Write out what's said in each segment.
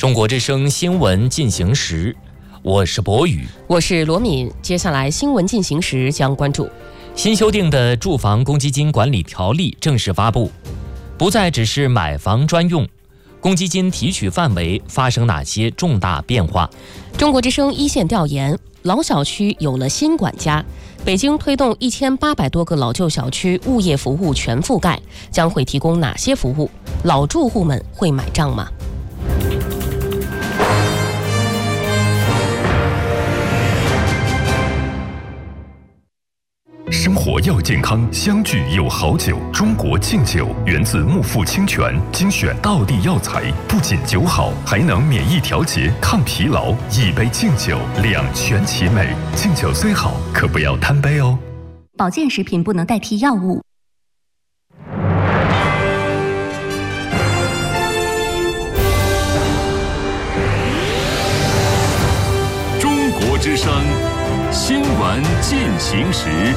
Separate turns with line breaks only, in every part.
中国之声新闻进行时，我是博宇，
我是罗敏。接下来新闻进行时将关注
新修订的住房公积金管理条例正式发布，不再只是买房专用，公积金提取范围发生哪些重大变化？
中国之声一线调研，老小区有了新管家。北京推动1800多个老旧小区物业服务全覆盖，将会提供哪些服务？老住户们会买账吗？
生活要健康，相聚有好酒。中国敬酒源自木富清泉，精选道地药材，不仅酒好，还能免疫调节、抗疲劳。一杯敬酒，两全其美。敬酒虽好，可不要贪杯哦。
保健食品不能代替药物。
中国之声新闻进行时。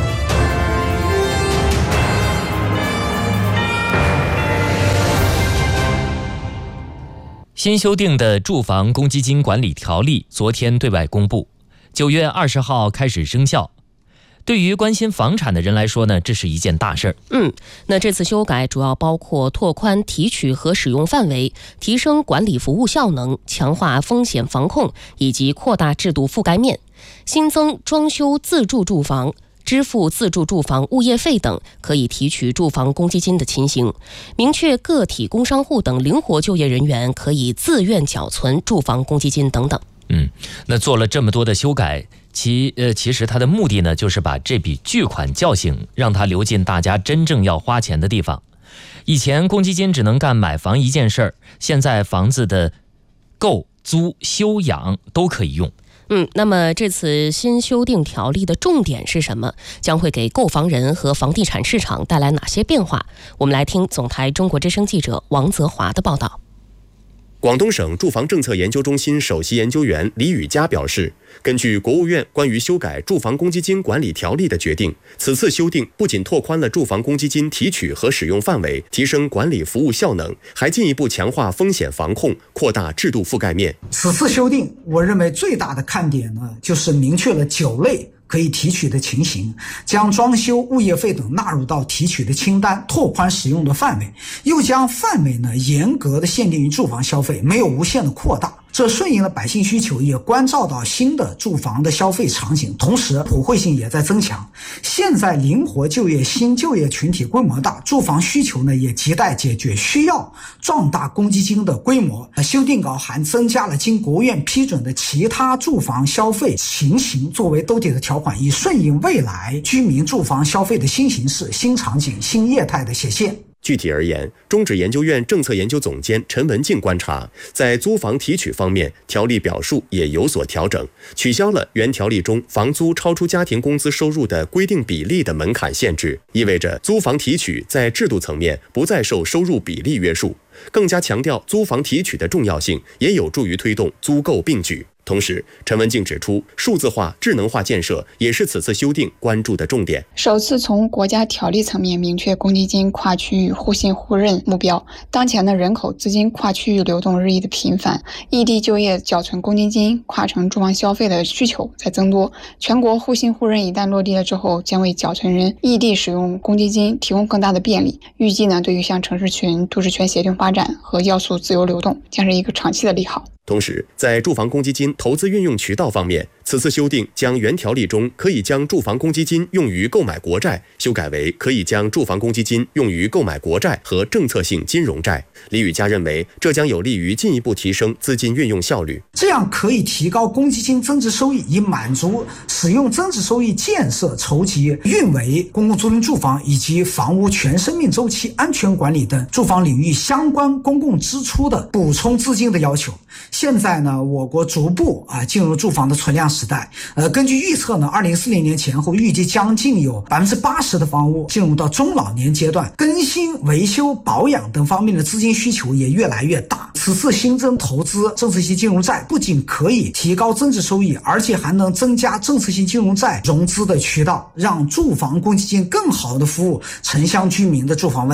新修订的住房公积金管理条例昨天对外公布，9月20号开始生效。对于关心房产的人来说呢，这是一件大事儿。
那这次修改主要包括拓宽提取和使用范围，提升管理服务效能，强化风险防控，以及扩大制度覆盖面。新增装修自住住房、支付自住住房物业费等可以提取住房公积金的情形，明确个体工商户等灵活就业人员可以自愿缴存住房公积金等等。
那做了这么多的修改，其实它的目的呢，就是把这笔巨款叫醒，让它流进大家真正要花钱的地方。以前公积金只能干买房一件事儿，现在房子的购、租、修、养都可以用。
那么这次新修订条例的重点是什么？将会给购房人和房地产市场带来哪些变化？我们来听总台中国之声记者王泽华的报道。
广东省住房政策研究中心首席研究员李宇佳表示，根据国务院关于修改住房公积金管理条例的决定，此次修订不仅拓宽了住房公积金提取和使用范围，提升管理服务效能，还进一步强化风险防控，扩大制度覆盖面。
此次修订，我认为最大的看点呢，就是明确了9类可以提取的情形，将装修、物业费等纳入到提取的清单，拓宽使用的范围，又将范围呢严格的限定于住房消费，没有无限的扩大。这顺应了百姓需求，也关照到新的住房的消费场景，同时普惠性也在增强。现在灵活就业新就业群体规模大，住房需求呢也亟待解决，需要壮大公积金的规模。修订稿还增加了经国务院批准的其他住房消费情形作为兜底的条款，以顺应未来居民住房消费的新形势、新场景、新业态的显现。
具体而言，中指研究院政策研究总监陈文静观察，在租房提取方面，条例表述也有所调整，取消了原条例中房租超出家庭工资收入的规定比例的门槛限制，意味着租房提取在制度层面不再受收入比例约束，更加强调租房提取的重要性，也有助于推动租购并举。同时，陈文静指出，数字化、智能化建设也是此次修订关注的重点。
首次从国家条例层面明确公积金跨区域互信互认目标。当前的人口资金跨区域流动日益的频繁，异地就业缴存公积金、跨城住房消费的需求在增多。全国互信互认一旦落地了之后，将为缴存人异地使用公积金提供更大的便利。预计呢，对于像城市群、都市圈协同发展和要素自由流动，将是一个长期的利好。
同时，在住房公积金投资运用渠道方面，此次修订将原条例中可以将住房公积金用于购买国债修改为可以将住房公积金用于购买国债和政策性金融债。李宇佳认为，这将有利于进一步提升资金运用效率，
这样可以提高公积金增值收益，以满足使用增值收益建设、筹集、运维公共租赁住房以及房屋全生命周期安全管理等住房领域相关公共支出的补充资金的要求。现在呢，我国逐步进入住房的存量时代。根据预测呢，2040年前后预计将近有80%的房屋进入到中老年阶段，更新、维修、保养等方面的资金需求也越来越大。此次新增投资政策性金融债，不仅可以提高增值收益，而且还能增加政策性金融债融资的渠道，让住房公积金更好的服务城乡居民的住房问题。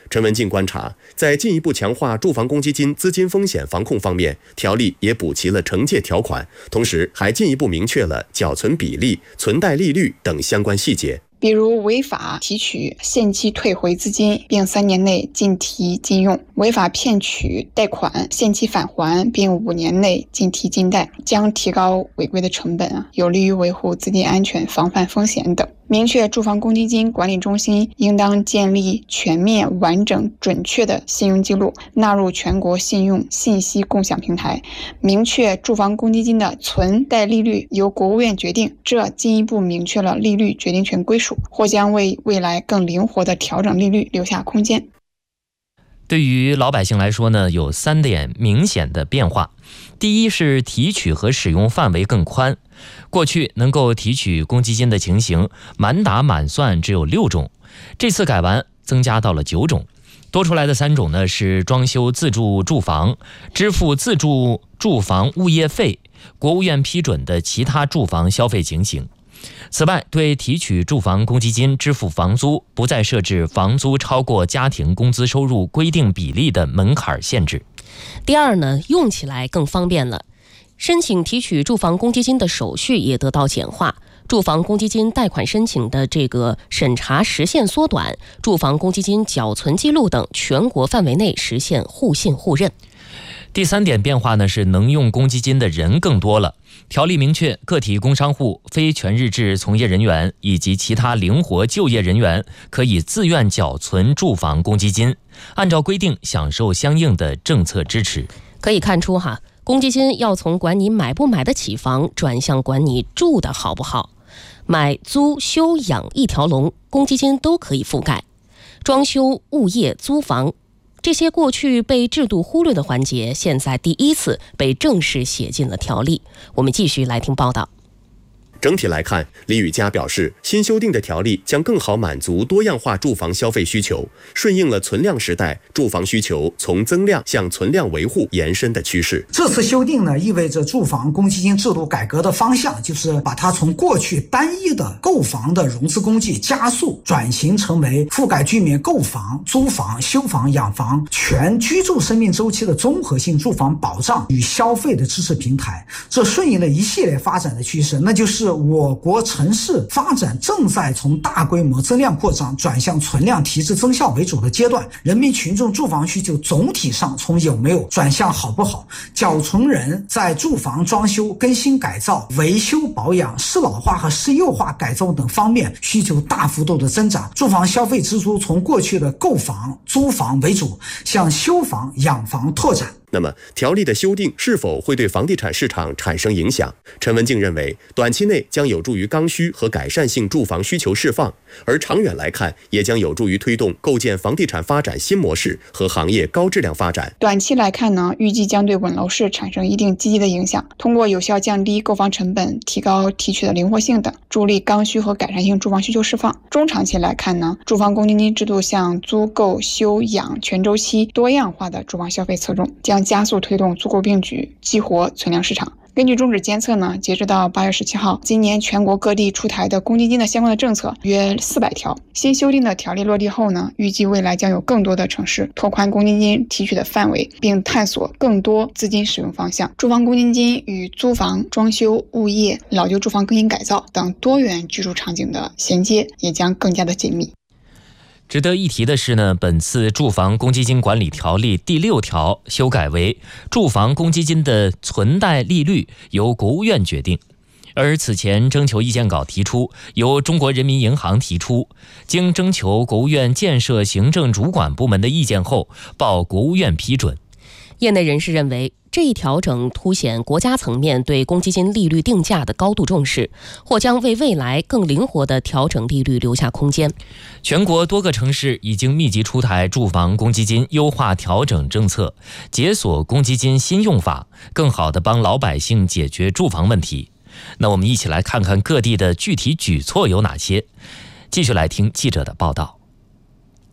陈文静观察，在进一步强化住房公积金资金风险防控方面，条例也补齐了惩戒条款，同时还进一步明确了缴存比例、存贷利率等相关细节。
比如违法提取限期退回资金并3年内禁提禁用，违法骗取贷款限期返还并5年内禁提禁贷，将提高违规的成本，有利于维护资金安全、防范风险等。明确住房公积金管理中心应当建立全面、完整、准确的信用记录，纳入全国信用信息共享平台。明确住房公积金的存贷利率由国务院决定，这进一步明确了利率决定权归属，或将为未来更灵活的调整利率留下空间。
对于老百姓来说呢，有3点明显的变化。第一是提取和使用范围更宽，过去能够提取公积金的情形满打满算只有6种，这次改完增加到了9种。多出来的3种呢是装修自住住房、支付自住住房物业费、国务院批准的其他住房消费情形。此外，对提取住房公积金支付房租不再设置房租超过家庭工资收入规定比例的门槛限制。
第二呢，用起来更方便了，申请提取住房公积金的手续也得到简化，住房公积金贷款申请的这个审查时限缩短，住房公积金缴存记录等全国范围内实现互信互认。
第3点变化呢是能用公积金的人更多了。条例明确，个体工商户、非全日制从业人员以及其他灵活就业人员可以自愿缴存住房公积金，按照规定享受相应的政策支持。
可以看出公积金要从管你买不买得起房，转向管你住的好不好。买、租、修、养一条龙，公积金都可以覆盖。装修、物业、租房，这些过去被制度忽略的环节，现在第一次被正式写进了条例。我们继续来听报道。
整体来看，李宇佳表示，新修订的条例将更好满足多样化住房消费需求，顺应了存量时代住房需求从增量向存量维护延伸的趋势。
这次修订呢，意味着住房公积金制度改革的方向就是把它从过去单一的购房的融资工具加速转型成为覆盖居民购房、租房、修房、养房全居住生命周期的综合性住房保障与消费的支持平台。这顺应了一系列发展的趋势，那就是我国城市发展正在从大规模增量扩张转向存量提质增效为主的阶段，人民群众住房需求总体上从有没有转向好不好，缴存人在住房装修、更新改造、维修保养、适老化和适幼化改造等方面需求大幅度的增长，住房消费支出从过去的购房、租房为主，向修房、养房拓展。
那么，条例的修订是否会对房地产市场产生影响？陈文静认为，短期内将有助于刚需和改善性住房需求释放，而长远来看，也将有助于推动构建房地产发展新模式和行业高质量发展。
短期来看呢，预计将对稳楼市产生一定积极的影响，通过有效降低购房成本、提高提取的灵活性等，助力刚需和改善性住房需求释放。中长期来看呢，住房公积金制度向租购、修养全周期多样化的住房消费侧重，将加速推动租购并举，激活存量市场。根据中指监测呢，截止到8月17号，今年全国各地出台的公积金的相关的政策约400条。新修订的条例落地后呢，预计未来将有更多的城市拓宽公积金提取的范围，并探索更多资金使用方向。住房公积金与租房、装修、物业、老旧住房更新改造等多元居住场景的衔接也将更加的紧密。
值得一提的是呢，本次住房公积金管理条例第6条修改为住房公积金的存贷利率由国务院决定，而此前征求意见稿提出由中国人民银行提出，经征求国务院建设行政主管部门的意见后报国务院批准。
业内人士认为，这一调整凸显国家层面对公积金利率定价的高度重视，或将为未来更灵活的调整利率留下空间。
全国多个城市已经密集出台住房公积金优化调整政策，解锁公积金新用法，更好地帮老百姓解决住房问题。那我们一起来看看各地的具体举措有哪些。继续来听记者的报道。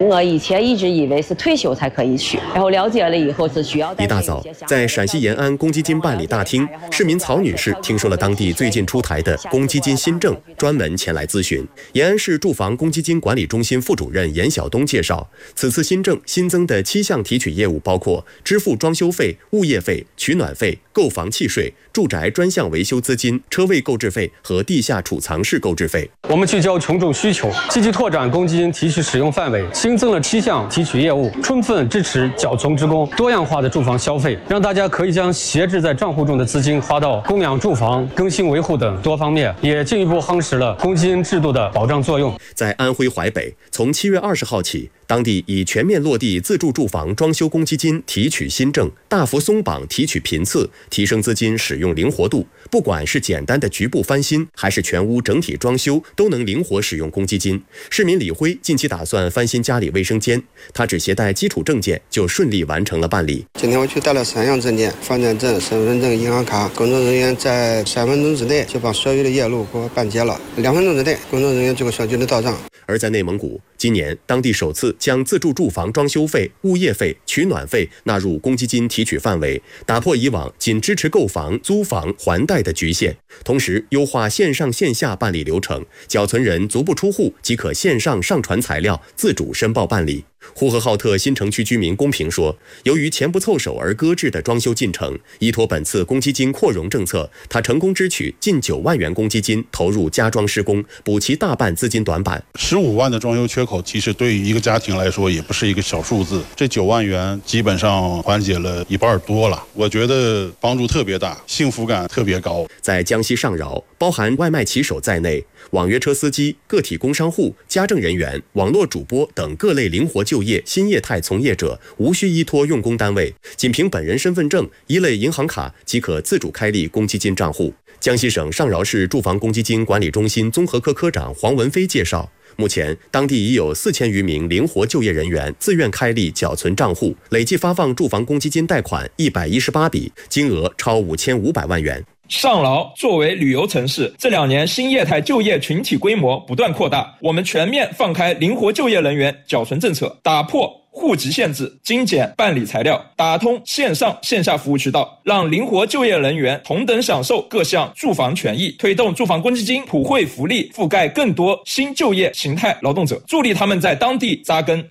我以前一直以为是退休才可以取，然后了解了以后是需要。
一大早，在陕西延安公积金办理大厅，市民曹女士听说了当地最近出台的公积金新政，专门前来咨询。延安市住房公积金管理中心副主任严晓东介绍，此次新政新增的7项提取业务包括支付装修费、物业费、取暖费、购房契税、住宅专项维修资金、车位购置费和地下储藏室购置费。
我们聚焦群众需求，积极拓展公积金提取使用范围，新增了7项提取业务，充分支持缴存职工多样化的住房消费，让大家可以将闲置在账户中的资金花到供养住房、更新维护等多方面，也进一步夯实了公积金制度的保障作用。
在安徽淮北，从7月20号起，当地已全面落地自住住房装修公积金提取新政，大幅松绑提取频次，提升资金使用灵活度。不管是简单的局部翻新，还是全屋整体装修，都能灵活使用公积金。市民李辉近期打算翻新家里卫生间，他只携带基础证件就顺利完成了办理。
今天我去带了3项证件，房产证、身份证、银行卡，工作人员在3分钟之内就把所有的业务给我办结了，2分钟之内工作人员就给小区的到账。而在内蒙古，今年当地首次将自住住房装修费、物业费、取暖费纳入公积金提取范围，打破以往仅支持购房、租房、还贷的局限，同时优化线上线下办理流程，缴存人足不出户即可线上上传材料，自主申报办理。呼和浩特新城区居民公平说，由于钱不凑手而搁置的装修进程，依托本次公积金扩容政策，他成功支取近9万元公积金，投入加装施工，补齐大半资金短板。
15万的装修缺口，其实对于一个家庭来说也不是一个小数字，这9万元基本上缓解了1半多了，我觉得帮助特别大，幸福感特别高。
在江西上饶，包含外卖骑手在内，网约车司机、个体工商户、家政人员、网络主播等各类灵活就业新业态从业者，无需依托用工单位，仅凭本人身份证、一类银行卡即可自主开立公积金账户。江西省上饶市住房公积金管理中心综合科科长黄文飞介绍，目前当地已有4000余名灵活就业人员自愿开立缴存账户，累计发放住房公积金贷款118笔，金额超5500万元。
上饶作为旅游城市，这2年新业态就业群体规模不断扩大，我们全面放开灵活就业人员缴存政策，打破户籍限制，精简办理材料，打通线上线下服务渠道，让灵活就业人员同等享受各项住房权益，推动住房公积金普惠福利覆盖更多新就业形态劳动者，助力他们在当地扎根。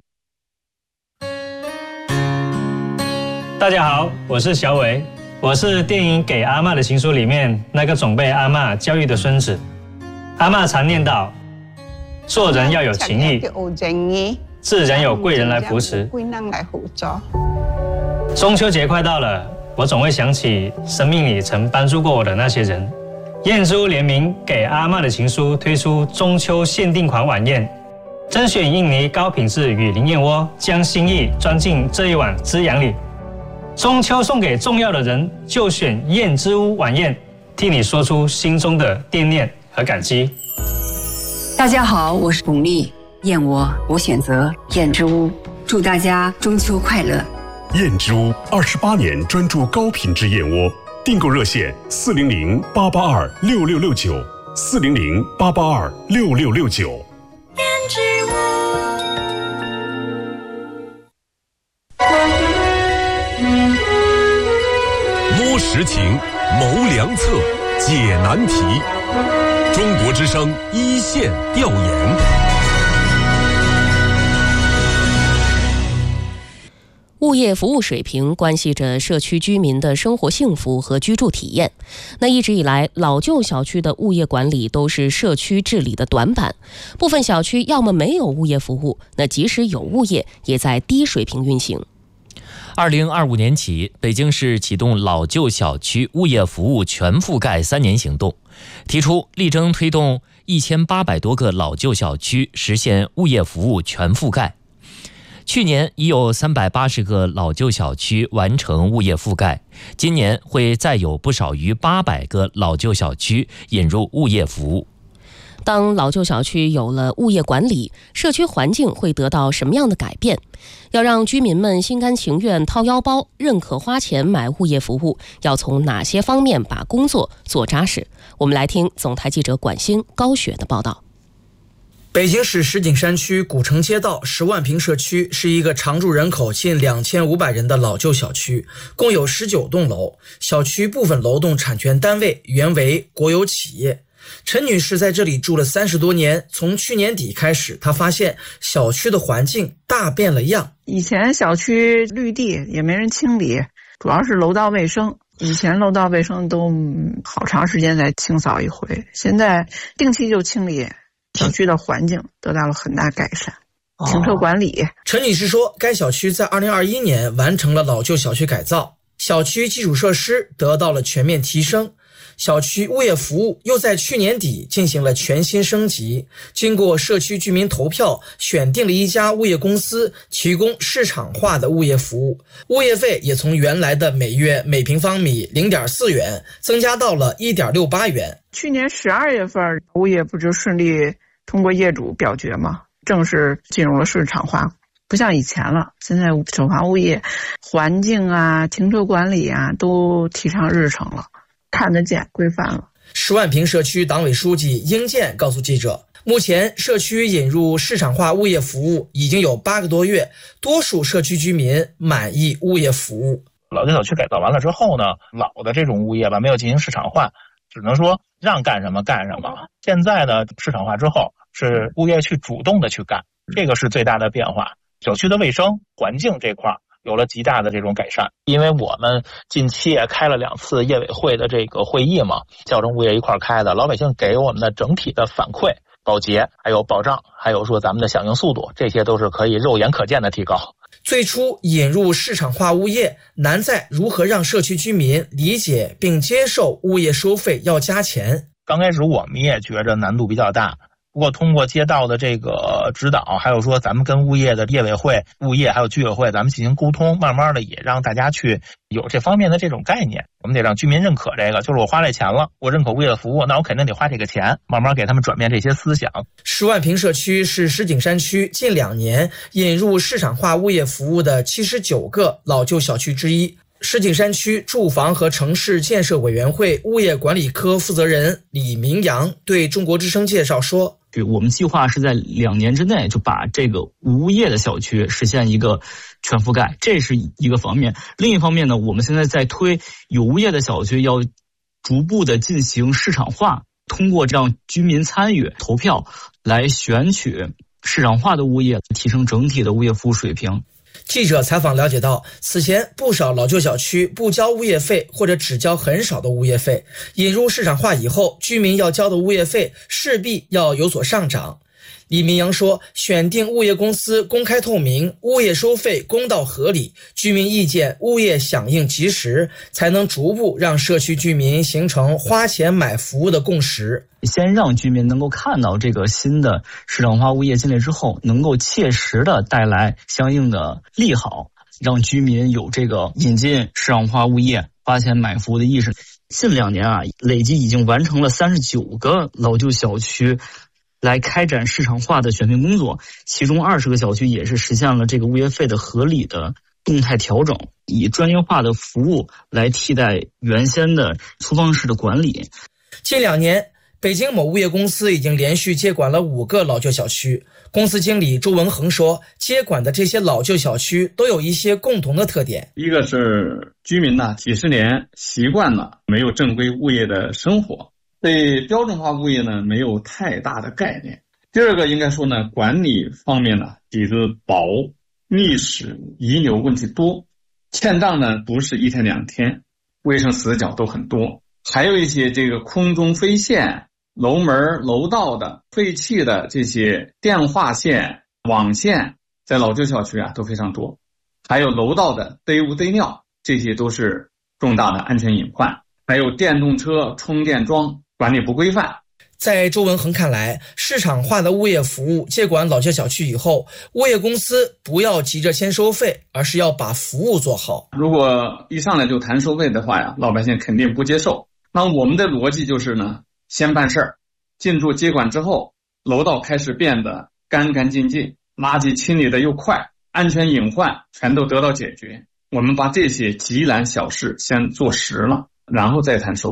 大家好，我是小伟，我是电影《给阿嬷的情书》里面那个总被阿嬷教育的孙子。阿嬷常念叨，做人要有情义，自然有贵人来扶持。中秋节快到了，我总会想起生命里曾帮助过我的那些人。燕之屋联名《给阿嬷的情书》推出中秋限定款晚宴，甄选印尼高品质雨林燕窝，将心意装进这一碗滋养里。中秋送给重要的人，就选燕之屋晚宴，替你说出心中的惦念和感激。
大家好，我是巩俐，燕窝我选择燕之屋，祝大家中秋快乐。
燕之屋28年专注高品质燕窝，订购热线400-882-6669，400-882-6669。
燕之屋。
摸实情，谋良策，解难题。中国之声一线调研。
物业服务水平关系着社区居民的生活幸福和居住体验。那一直以来，老旧小区的物业管理都是社区治理的短板，部分小区要么没有物业服务，那即使有物业，也在低水平运行。
2025年起，北京市启动老旧小区物业服务全覆盖3年行动，提出力争推动1800多个老旧小区实现物业服务全覆盖。去年已有380个老旧小区完成物业覆盖，今年会再有不少于800个老旧小区引入物业服务。
当老旧小区有了物业管理，社区环境会得到什么样的改变？要让居民们心甘情愿掏腰包，认可花钱买物业服务，要从哪些方面把工作做扎实？我们来听总台记者管兴、高雪的报道。
北京市石景山区古城街道10万平社区是一个常住人口近2500人的老旧小区，共有19栋楼。小区部分楼栋产权单位原为国有企业。陈女士在这里住了30多年，从去年底开始，她发现小区的环境大变了样。
以前小区绿地也没人清理，主要是楼道卫生。以前楼道卫生都好长时间才清扫一回，现在定期就清理。小区的环境得到了很大改善，停车管理。
陈女士说，该小区在2021年完成了老旧小区改造，小区基础设施得到了全面提升，小区物业服务又在去年底进行了全新升级。经过社区居民投票，选定了一家物业公司提供市场化的物业服务，物业费也从原来的每月每平方米 0.4 元增加到了 1.68 元。
去年12月份，物业不就顺利通过业主表决吗？正式进入了市场化，不像以前了。现在首房物业环境啊、停车管理啊都提上日程了，看得见、规范了。
10万平社区党委书记英建告诉记者，目前社区引入市场化物业服务已经有8个多月，多数社区居民满意物业服务。
老旧小区改造完了之后呢，老的这种物业吧没有进行市场化，只能说让干什么干什么。现在呢，市场化之后是物业去主动的去干，这个是最大的变化。小区的卫生环境这块有了极大的这种改善，因为我们近期也开了2次业委会的这个会议嘛，叫上物业一块开的，老百姓给我们的整体的反馈、保洁还有保障，还有说咱们的响应速度，这些都是可以肉眼可见的提高。
最初引入市场化物业，难在如何让社区居民理解并接受物业收费要加钱。
刚开始我们也觉着难度比较大，不过通过街道的这个指导，还有说咱们跟物业的业委会、物业还有居委会咱们进行沟通，慢慢的也让大家去有这方面的这种概念。我们得让居民认可这个，就是我花这钱了，我认可物业的服务，那我肯定得花这个钱，慢慢给他们转变这些思想。
10万平社区是石景山区近2年引入市场化物业服务的79个老旧小区之一。石景山区住房和城市建设委员会物业管理科负责人李明阳对中国之声介绍说，
我们计划是在2年之内就把这个无物业的小区实现一个全覆盖，这是一个方面。另一方面呢，我们现在在推有物业的小区要逐步的进行市场化，通过让居民参与投票来选取市场化的物业，提升整体的物业服务水平。
记者采访了解到，此前不少老旧小区不交物业费或者只交很少的物业费，引入市场化以后，居民要交的物业费势必要有所上涨。李明阳说，选定物业公司公开透明，物业收费公道合理，居民意见物业响应及时，才能逐步让社区居民形成花钱买服务的共识。
先让居民能够看到这个新的市场化物业进来之后，能够切实的带来相应的利好，让居民有这个引进市场化物业花钱买服务的意识。近2年累计已经完成了39个老旧小区来开展市场化的选定工作，其中20个小区也是实现了这个物业费的合理的动态调整，以专业化的服务来替代原先的粗放式的管理。
近2年，北京某物业公司已经连续接管了5个老旧小区。公司经理周文恒说，接管的这些老旧小区都有一些共同的特点。
一个是居民呢几十年习惯了没有正规物业的生活，对标准化物业呢没有太大的概念。第二个应该说呢，管理方面呢底子薄，历史遗留问题多，欠账呢不是1天2天，卫生死角都很多，还有一些这个空中飞线、楼门楼道的废弃的这些电话线、网线，在老旧小区都非常多，还有楼道的堆污堆尿，这些都是重大的安全隐患。还有电动车充电桩管理不规范。
在周文恒看来，市场化的物业服务接管老旧小区以后，物业公司不要急着先收费，而是要把服务做好。
如果一上来就谈收费的话老百姓肯定不接受。那我们的逻辑就是呢，先办事儿，进驻接管之后，楼道开始变得干干净净，垃圾清理的又快，安全隐患全都得到解决。我们把这些急难小事先做实了，然后再谈收费。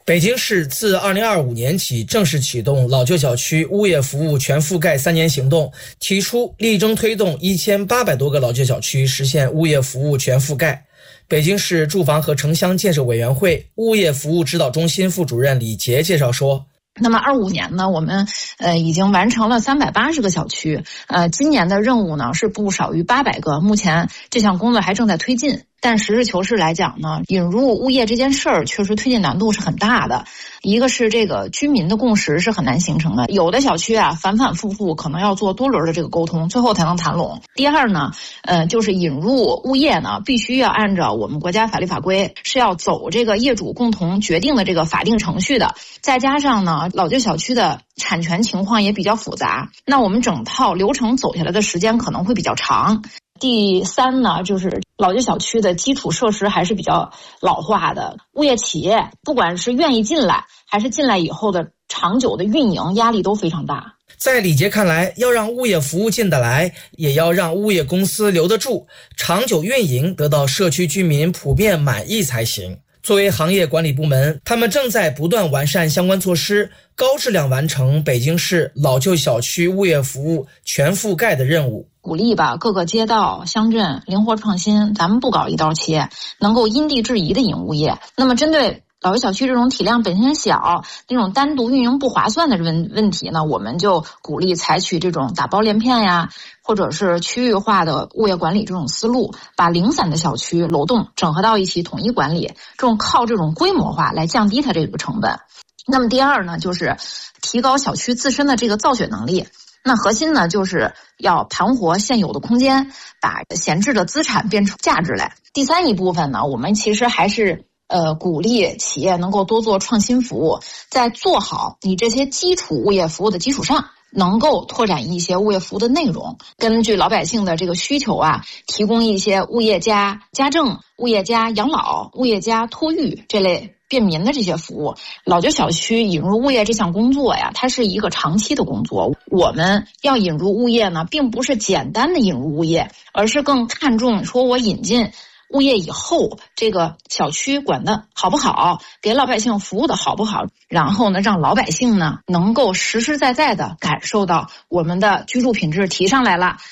北京市自2025年起正式启动老旧小区物业服务全覆盖3年行动，提出力争推动1800多个老旧小区实现物业服务全覆盖。北京市住房和城乡建设委员会物业服务指导中心副主任李杰介绍说，
那么25年呢，我们已经完成了380个小区，今年的任务呢是不少于800个，目前这项工作还正在推进。但实事求是来讲呢，引入物业这件事儿确实推进难度是很大的。一个是这个居民的共识是很难形成的，有的小区啊反反复复可能要做多轮的这个沟通，最后才能谈拢。第二呢，就是引入物业呢，必须要按照我们国家法律法规，是要走这个业主共同决定的这个法定程序的。再加上呢，老旧小区的产权情况也比较复杂，那我们整套流程走下来的时间可能会比较长。第三呢，就是老旧小区的基础设施还是比较老化的，物业企业不管是愿意进来，还是进来以后的长久的运营压力都非常大。
在李杰看来，要让物业服务进得来，也要让物业公司留得住，长久运营得到社区居民普遍满意才行。作为行业管理部门，他们正在不断完善相关措施，高质量完成北京市老旧小区物业服务全覆盖的任务。
鼓励吧各个街道乡镇灵活创新，咱们不搞一刀切，能够因地制宜的引物业。那么针对老旧小区这种体量本身小，那种单独运营不划算的问题呢，我们就鼓励采取这种打包连片呀，或者是区域化的物业管理这种思路，把零散的小区楼栋整合到一起统一管理，靠这种规模化来降低它这个成本。那么第二呢，就是提高小区自身的这个造血能力。那核心呢，就是要盘活现有的空间，把闲置的资产变出价值来。第三一部分呢，我们其实还是鼓励企业能够多做创新服务，在做好你这些基础物业服务的基础上，能够拓展一些物业服务的内容，根据老百姓的这个需求啊，提供一些物业加家政、物业加养老、物业加托育这类便民的这些服务。老旧小区引入物业这项工作呀，它是一个长期的工作。我们要引入物业呢，并不是简单的引入物业，而是更看重说我引进物业以后，这个小区管得好不好，给老百姓服务的好不好，然后呢，让老百姓呢能够实实在在的感受到我们的居住品质提上来了。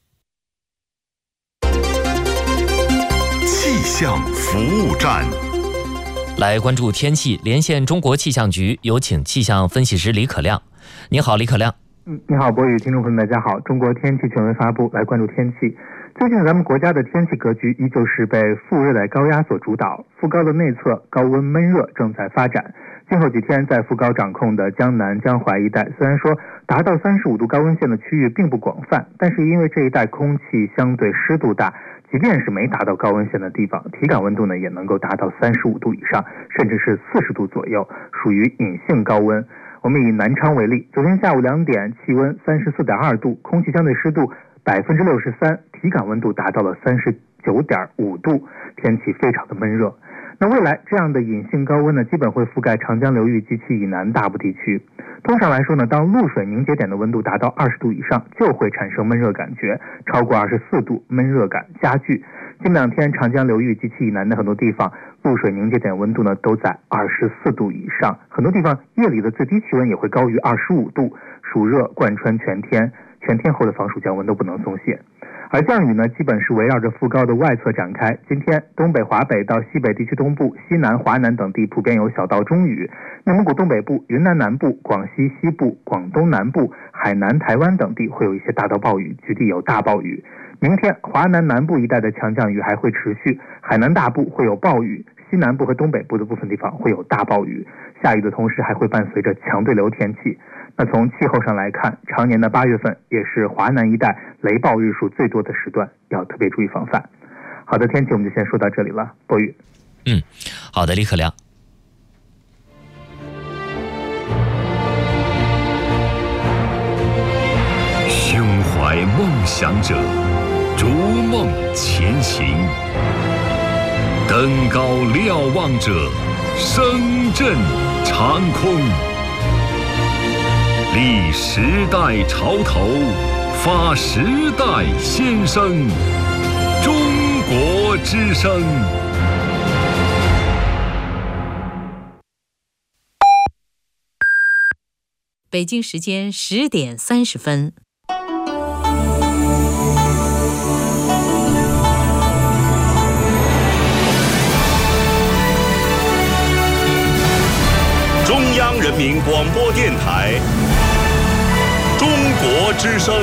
气象服务站，
来关注天气，连线中国气象局，有请气象分析师李可亮。你好，李可亮。
你好，博宇，听众朋友们，大家好。中国天气权威发布，来关注天气。最近咱们国家的天气格局依旧是被副热带高压所主导，副高的内侧高温闷热正在发展。今后几天在副高掌控的江南江淮一带，虽然说达到35度高温线的区域并不广泛，但是因为这一带空气相对湿度大，即便是没达到高温线的地方，体感温度呢也能够达到35度以上，甚至是40度左右，属于隐性高温。我们以南昌为例，昨天下午2点，气温34.2度，空气相对湿度63%，体感温度达到了39.5度，天气非常的闷热。那未来这样的隐性高温呢，基本会覆盖长江流域及其以南大部地区。通常来说呢，当露水凝结点的温度达到20度以上，就会产生闷热感觉，超过24度，闷热感加剧。近2天，长江流域及其以南的很多地方，露水凝结点温度呢都在24度以上，很多地方夜里的最低气温也会高于25度，暑热贯穿全天，全天候的防暑降温都不能松懈。而降雨呢，基本是围绕着副高的外侧展开。今天东北、华北到西北地区东部、西南、华南等地普遍有小到中雨，内蒙古东北部、云南南部、广西西部、广东南部、海南、台湾等地会有一些大到暴雨，局地有大暴雨。明天华南南部一带的强降雨还会持续，海南大部会有暴雨，西南部和东北部的部分地方会有大暴雨，下雨的同时还会伴随着强对流天气。那从气候上来看，常年的8月份也是华南一带雷暴日数最多的时段，要特别注意防范。好的，天气我们就先说到这里了，博宇。
好的，李可亮。
胸怀梦想者，逐梦前行；登高瞭望者，声震长空。立时代潮头，发时代先声。中国之声。
北京时间10点30分。
中央人民广播电台中国之声。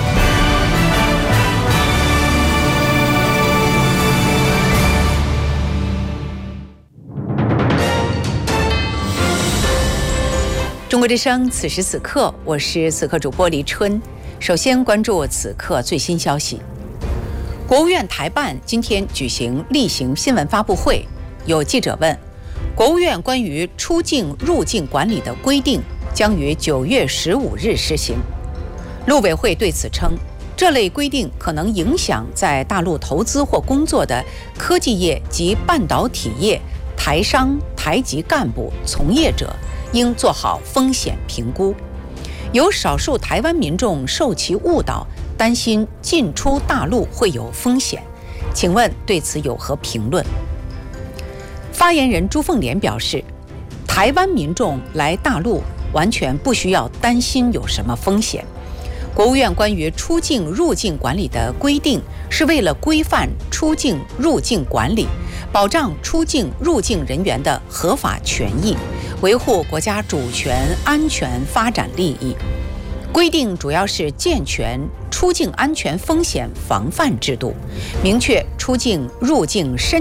中国之声，此时此刻，我是此刻主播黎春。首先关注此刻最新消息。国务院台办今天举行例行新闻发布会，有记者问，国务院关于出境入境管理的规定将于9月15日施行。陆委会对此称，这类规定可能影响在大陆投资或工作的科技业及半导体业台商、台籍干部、从业者，应做好风险评估。有少数台湾民众受其误导，担心进出大陆会有风险，请问对此有何评论？发言人朱凤莲表示，台湾民众来大陆完全不需要担心有什么风险。国务院关于出境入境管理的规定是为了规范出境入境管理，保障出境入境人员的合法权益，维护国家主权、安全、发展利益。规定主要是健全出境安全风险防范制度，明确出境入境申